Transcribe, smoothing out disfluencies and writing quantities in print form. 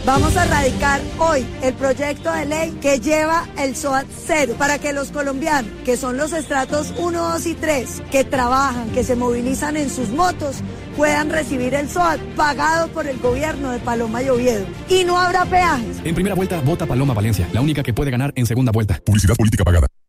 Vamos a radicar hoy el proyecto de ley que lleva el SOAT cero para que los colombianos, que son los estratos 1, 2 y 3, que trabajan, que se movilizan en sus motos, puedan recibir el SOAT pagado por el gobierno de Paloma y Oviedo. Y no habrá peajes. En primera vuelta, vota Paloma Valencia, la única que puede ganar en segunda vuelta. Publicidad política pagada.